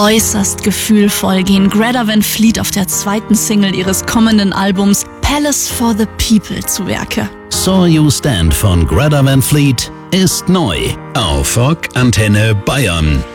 Äußerst gefühlvoll gehen Greta Van Fleet auf der zweiten Single ihres kommenden Albums Palace for the People zu Werke. Saw You Stand von Greta Van Fleet ist neu auf Rock Antenne Bayern.